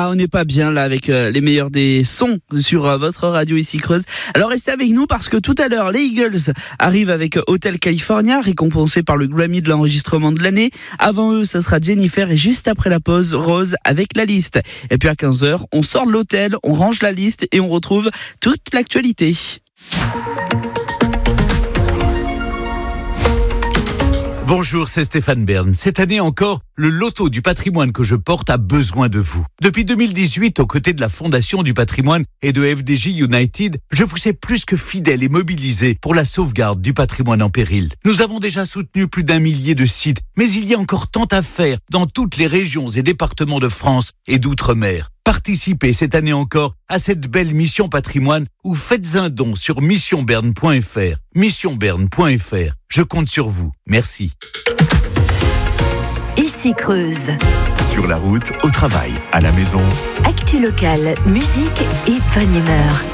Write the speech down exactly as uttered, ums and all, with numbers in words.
Ah, on n'est pas bien là avec euh, les meilleurs des sons sur euh, votre radio ici Creuse. Alors restez avec nous parce que tout à l'heure, les Eagles arrivent avec Hotel California, récompensé par le Grammy de l'enregistrement de l'année. Avant eux, ça sera Jennifer et juste après la pause, Rose avec La Liste. Et puis à quinze heures, on sort de l'hôtel, on range la liste et on retrouve toute l'actualité. Bonjour, c'est Stéphane Bern. Cette année encore, le loto du patrimoine que je porte a besoin de vous. Depuis deux mille dix-huit, aux côtés de la Fondation du patrimoine et de F D J United, je vous sais plus que fidèle et mobilisé pour la sauvegarde du patrimoine en péril. Nous avons déjà soutenu plus d'un millier de sites, mais il y a encore tant à faire dans toutes les régions et départements de France et d'outre-mer. Participez cette année encore à cette belle mission patrimoine ou faites un don sur mission bern point f r. mission bern point f r. Je compte sur vous. Merci. Ici Creuse. Sur la route, au travail, à la maison. Actu locale, musique et bonne humeur.